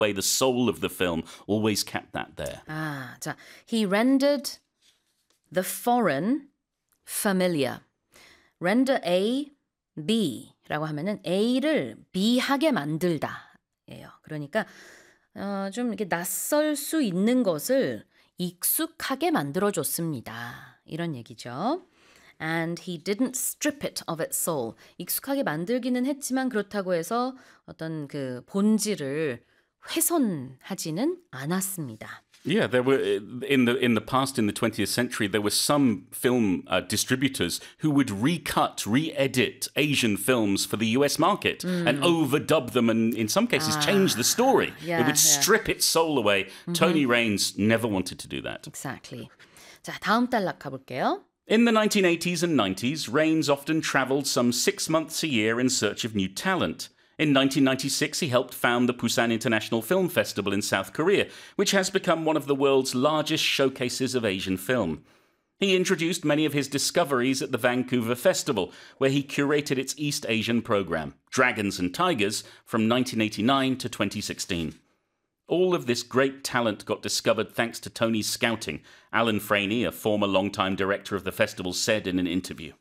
way, the soul of the film, always kept that there. 아, 자, he rendered the foreign familiar. Render A, B라고 하면은 A를 B하게 만들다 예요. 그러니까 좀 이렇게 낯설 수 있는 것을 익숙하게 만들어줬습니다. 이런 얘기죠. And he didn't strip it of its soul. 익숙하게 만들기는 했지만 그렇다고 해서 어떤 그 본질을 훼손하지는 않았습니다. Yeah, there were in the past, in the 20th century, there were some film distributors who would recut, re-edit Asian films for the US market and overdub them, and in some cases change the story. It would strip its soul away. Tony Raines never wanted to do that. Exactly. 자, 다음 단락 가볼게요. In the 1980s and 90s, Raines often traveled some 6 months a year in search of new talent. In 1996, he helped found the Busan International Film Festival in South Korea, which has become one of the world's largest showcases of Asian film. He introduced many of his discoveries at the Vancouver Festival, where he curated its East Asian program, Dragons and Tigers, from 1989 to 2016. All of this great talent got discovered thanks to Tony's scouting, Alan Franey, a former longtime director of the festival, said in an interview.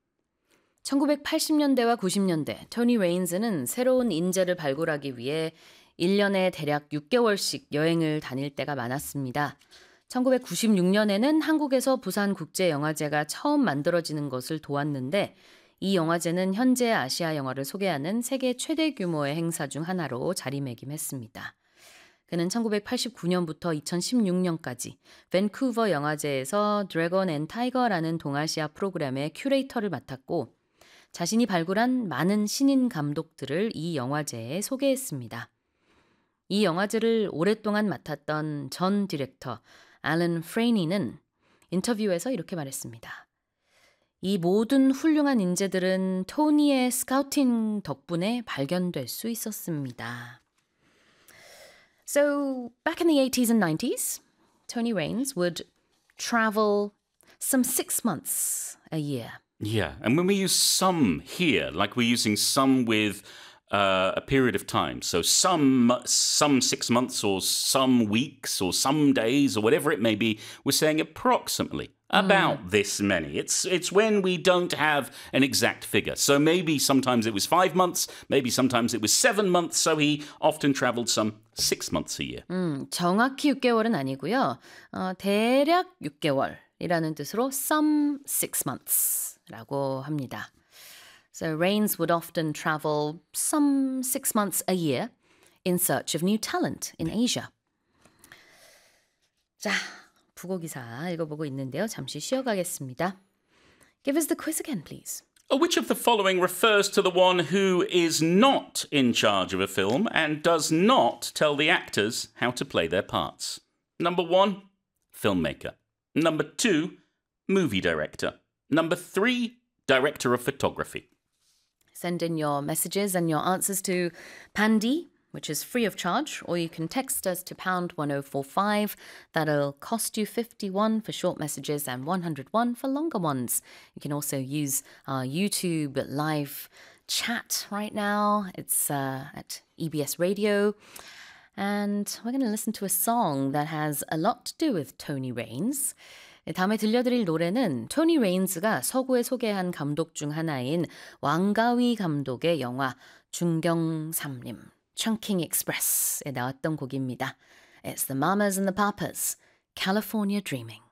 1980년대와 90년대, 토니 레인즈는 새로운 인재를 발굴하기 위해 1년에 대략 6개월씩 여행을 다닐 때가 많았습니다. 1996년에는 한국에서 부산국제영화제가 처음 만들어지는 것을 도왔는데 이 영화제는 현재 아시아 영화를 소개하는 세계 최대 규모의 행사 중 하나로 자리매김했습니다. 그는 1989년부터 2016년까지 밴쿠버 영화제에서 드래곤 앤 타이거라는 동아시아 프로그램의 큐레이터를 맡았고 자신이 발굴한 많은 신인 감독들을 이 영화제에 소개했습니다. 이 영화제를 오랫동안 맡았던 전 디렉터 앨런 프레이니는 인터뷰에서 이렇게 말했습니다. 이 모든 훌륭한 인재들은 토니의 스카우팅 덕분에 발견될 수 있었습니다. So, back in the 80s and 90s, Tony Raines would travel some 6 months a year. Yeah, and when we use some here, like we're using some with a period of time, so some 6 months or some weeks or some days or whatever it may be, we're saying approximately about this many. It's when we don't have an exact figure. So maybe sometimes it was 5 months, maybe sometimes it was 7 months, so he often traveled some 6 months a year. 정확히 6개월은 아니고요. 대략 6개월이라는 뜻으로 some 6 months라고 합니다. So Raines would often travel some 6 months a year in search of new talent in Asia. 자, 부고기사 읽어보고 있는데요. 잠시 쉬어가겠습니다. Give us the quiz again, please. Which of the following refers to the one who is not in charge of a film and does not tell the actors how to play their parts? Number 1, filmmaker. Number 2, movie director. Number 3, director of photography. Send in your messages and your answers to Pandy, which is free of charge, or you can text us to pound 1045. That'll cost you 51 for short messages and 101 for longer ones. You can also use our YouTube live chat right now. It's at EBS Radio. And we're going to listen to a song that has a lot to do with Tony Raines. 다음에 들려드릴 노래는 토니 레인즈가 서구에 소개한 감독 중 하나인 왕가위 감독의 영화 중경삼림, Chungking Express에 나왔던 곡입니다. It's the Mamas and the Papas, California Dreaming.